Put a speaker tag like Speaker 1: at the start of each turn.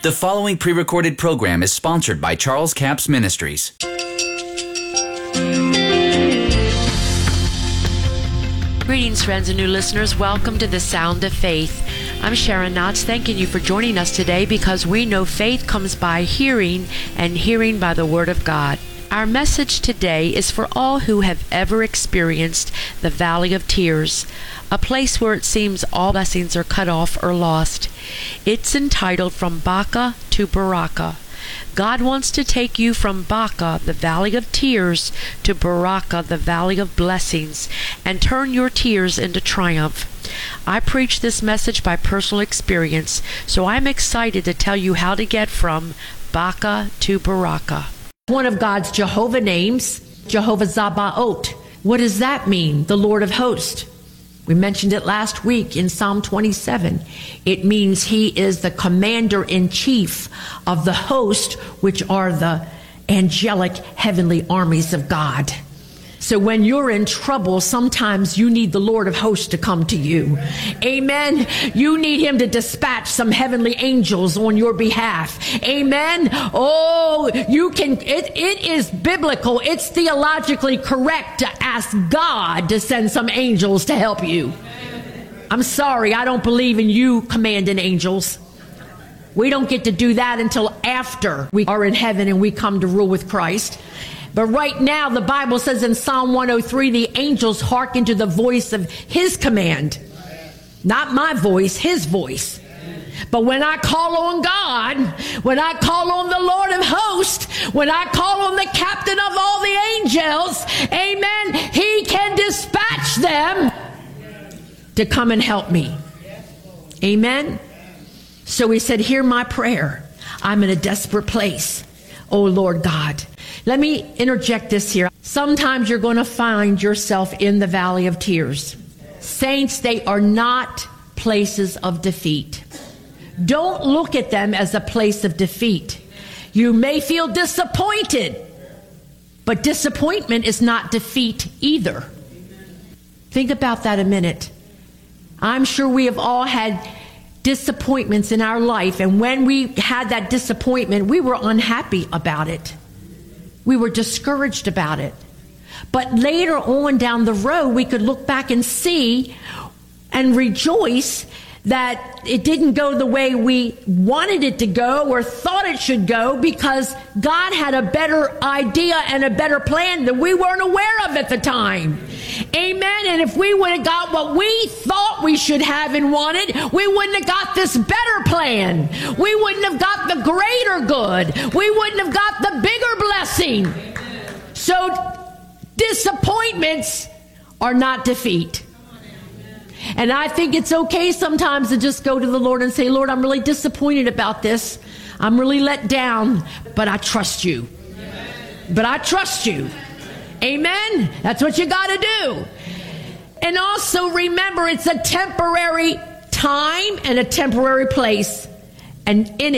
Speaker 1: The following pre-recorded program is sponsored by Charles Capps Ministries.
Speaker 2: Greetings, friends and new listeners. Welcome to the Sound of Faith. I'm Sharon Knotts, thanking you for joining us today because we know faith comes by hearing and hearing by the Word of God. Our message today is for all who have ever experienced the Valley of Tears, a place where it seems all blessings are cut off or lost. It's entitled From Baca to Baraka. God wants to take you from Baca, the Valley of Tears, to Baraka, the Valley of Blessings, and turn your tears into triumph. I preach this message by personal experience, so I'm excited to tell you how to get from Baca to Baraka. One of God's Jehovah names, Jehovah Sabaoth. What does that mean? The Lord of Hosts. We mentioned it last week in Psalm 27. It means he is the commander-in-chief of the host, which are the angelic heavenly armies of God. So when you're in trouble, sometimes you need the Lord of Hosts to come to you. Amen. You need him to dispatch some heavenly angels on your behalf. Amen. Oh, you can, it is biblical. It's theologically correct to ask God to send some angels to help you. I'm sorry, I don't believe in you commanding angels. We don't get to do that until after we are in heaven and we come to rule with Christ. But right now, the Bible says in Psalm 103, the angels hearken to the voice of his command. Not my voice, his voice. But when I call on God, when I call on the Lord of Hosts, when I call on the captain of all the angels, amen, he can dispatch them to come and help me. Amen. So he said, hear my prayer. I'm in a desperate place. Oh, Lord God. Let me interject this here. Sometimes you're going to find yourself in the Valley of Tears. Saints, they are not places of defeat. Don't look at them as a place of defeat. You may feel disappointed, but disappointment is not defeat either. Think about that a minute. I'm sure we have all had disappointments in our life, and when we had that disappointment, we were unhappy about it. We were discouraged about it. But later on down the road, we could look back and see and rejoice that it didn't go the way we wanted it to go or thought it should go, because God had a better idea and a better plan that we weren't aware of at the time. Amen. And if we would have got what we thought we should have and wanted, we wouldn't have got this better plan. We wouldn't have got the greater good. We wouldn't have got the bigger blessing. So disappointments are not defeat. And I think it's okay sometimes to just go to the Lord and say, Lord, I'm really disappointed about this. I'm really let down, but I trust you. But I trust you. Amen. That's what you got to do. And also remember, it's a temporary time and a temporary place. And in it,